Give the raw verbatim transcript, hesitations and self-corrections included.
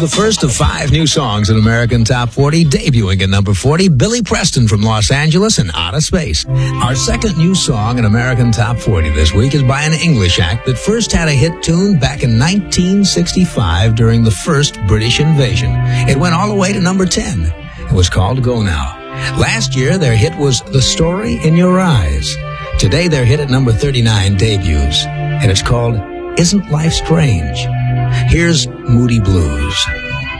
the first of five new songs in American Top forty, debuting at number forty, Billy Preston from Los Angeles and Outer Space. Our second new song in American Top forty this week is by an English act that first had a hit tune back in nineteen sixty-five during the first British invasion. It went all the way to number ten. It was called Go Now. Last year, their hit was The Story in Your Eyes. Today, their hit at number thirty-nine debuts, and it's called Isn't Life Strange? Here's Moody Blues.